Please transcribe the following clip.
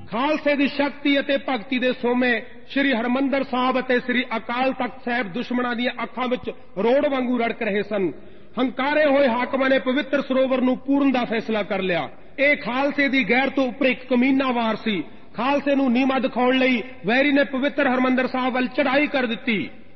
ਖਾਲਸੇ ਦੀ ਸ਼ਕਤੀ ਅਤੇ ਭਗਤੀ ਦੇ ਸੋਮੇ ਸ੍ਰੀ ਹਰਮੰਦਰ ਸਾਹਿਬ ਅਤੇ ਸ੍ਰੀ ਅਕਾਲ ਤਖਤ ਸਾਹਿਬ ਦੁਸ਼ਮਣਾਂ ਦੀਆਂ ਅੱਖਾਂ ਵਿੱਚ ਰੋੜ ਵਾਂਗੂ ਰੜਕ ਰਹੇ ਸਨ। ਹੰਕਾਰੇ ਹੋਏ ਹਾਕਮਾਂ ਨੇ ਪਵਿੱਤਰ ਸਰੋਵਰ ਨੂੰ ਪੂਰਨ ਦਾ ਫੈਸਲਾ ਕਰ ਲਿਆ। ਇਹ ਖਾਲਸੇ ਦੀ ਗੈਰ ਤੋਂ ਉੱਪਰ ਇੱਕ ਕਮੀਨਾ ਵਾਰ ਸੀ। ਖਾਲਸੇ ਨੂੰ ਨੀਵਾਂ ਦਿਖਾਉਣ ਲਈ ਵੈਰੀ ਨੇ ਪਵਿੱਤਰ ਹਰਮੰਦਰ ਸਾਹਿਬ ਵੱਲ ਚੜ੍ਹਾਈ ਕਰ ਦਿੱਤੀ।